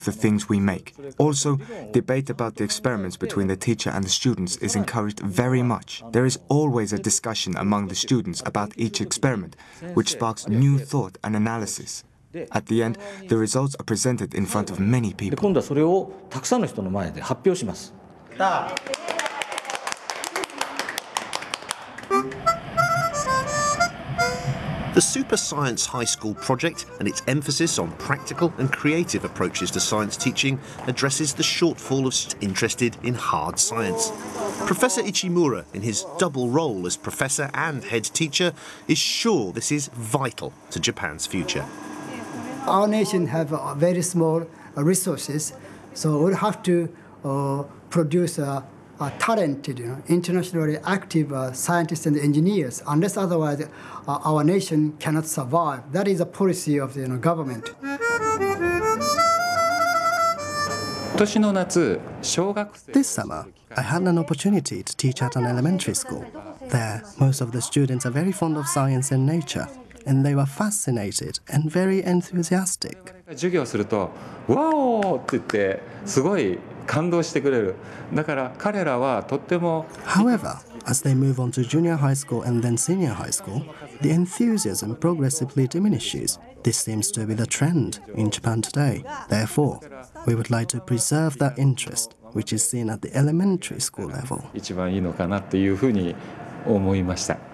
the things we make. Also, debate about the experiments between the teacher and the students is encouraged very much. There is always a discussion among the students about each experiment, which sparks new thought and analysis. At the end, the results are presented in front of many people. 今度はそれをたくさんの人の前で発表します。 The Super Science High School project and its emphasis on practical and creative approaches to science teaching addresses the shortfall of students interested in hard science. Professor Ichimura, in his double role as professor and head teacher, is sure this is vital to Japan's future. Our nation have very small resources, so we'll have to produce talented, internationally active scientists and engineers. Unless otherwise, our nation cannot survive. That is a policy of the government. This summer, I had an opportunity to teach at an elementary school. There, most of the students are very fond of science and nature, and they were fascinated and very enthusiastic. However, as they move on to junior high school and then senior high school, the enthusiasm progressively diminishes. This seems to be the trend in Japan today. Therefore, we would like to preserve that interest, which is seen at the elementary school level.